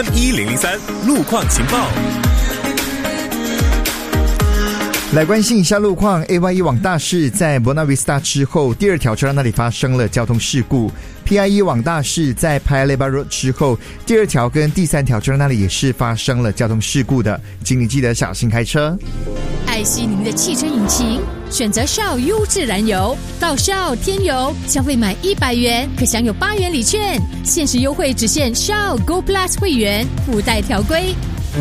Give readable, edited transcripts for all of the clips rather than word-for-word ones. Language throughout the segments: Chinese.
1003路况情报。 来关心一下路况 ，AYE 往大市在 Buona Vista 之后，第二条车道那里发生了交通事故。PIE 往大市在 Paya Lebar Road 之后，第二条跟第三条车道那里也是发生了交通事故的，请你记得小心开车。 爱惜您的汽车引擎，选择 Shell 优质燃油，到 Shell 添油，消费满100元可享有8元礼券，限时优惠只限 Shell Go Plus 会员，附带条规。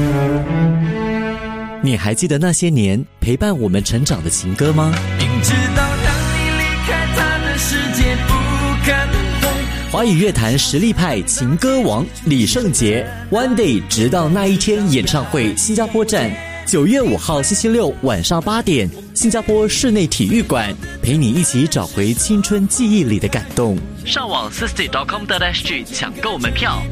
你还记得那些年陪伴我们成长的情歌吗？ 明知道当你离开他的世界不可能会。 华语乐坛实力派情歌王李圣杰 One Day 直到那一天演唱会新加坡站，9月5号星期六晚上8点，新加坡室内体育馆，陪你一起找回青春记忆里的感动。上网 sisty.com.sg 抢购门票。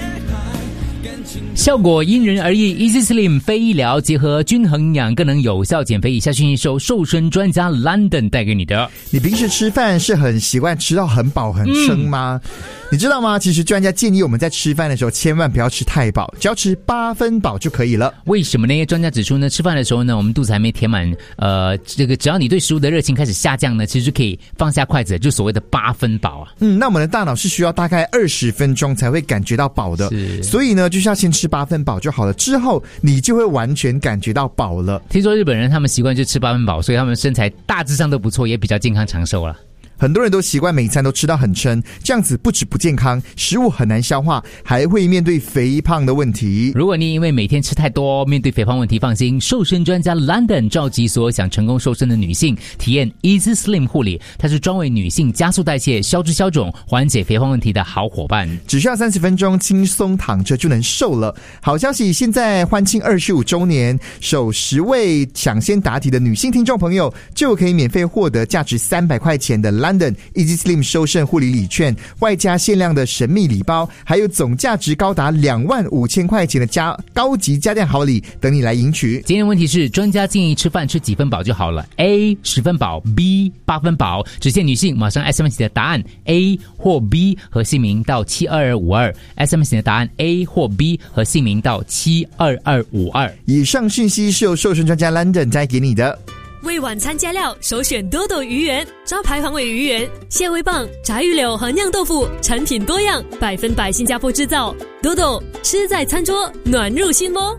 效果因人而异 ，Easy Slim 非医疗结合均衡营养，更能有效减肥。以下讯息受瘦身专家 London 带给你的。 你平时吃饭是很习惯吃到很饱很撑吗？你知道吗？其实专家建议我们在吃饭的时候千万不要吃太饱，只要吃8分饱就可以了。 为什么呢？专家指出呢，吃饭的时候呢，我们肚子还没填满，只要你对食物的热情开始下降呢，其实就可以放下筷子，就所谓的8分饱啊。 那我们的大脑是需要大概20分钟才会感觉到饱的，所以呢，就是要先吃8分饱就好了，之后你就会完全感觉到饱了。 听说日本人他们习惯就吃8分饱，所以他们身材大致上都不错，也比较健康长寿了。 很多人都习惯每餐都吃到很撑，这样子不止不健康，食物很难消化，还会面对肥胖的问题。 如果你因为每天吃太多，面对肥胖问题，放心，瘦身专家 London 召集所有想成功瘦身的女性，体验 Easy Slim 护理，它是专为女性加速代谢、消脂消肿、缓解肥胖问题的好伙伴。 只需要30分钟，轻松躺着就能瘦了。好消息，现在欢庆25周年，首10位抢先答题的女性听众朋友就可以免费获得价值300块钱的London Easy Slim 瘦身护理礼券，外加限量的神秘礼包，还有总价值高达25000块钱的高级家电好礼等你来赢取。 今天的问题是，专家建议吃饭吃几分饱就好了 ？A 10分饱 ，B 8分饱，只限女性。马上 SMS 你的答案 A 或 B 和姓名到72252，SMS 你的答案 A 或 B 和姓名到72252。 以上讯息是由瘦身专家 London 带给你的。 为晚餐加料，首选多多鱼圆，招牌黄尾鱼圆、蟹味棒、炸鱼柳和酿豆腐，产品多样，100%新加坡制造。多多吃在餐桌，暖入心窝。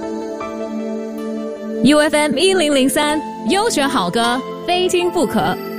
UFM 1003，优选好歌，非听不可。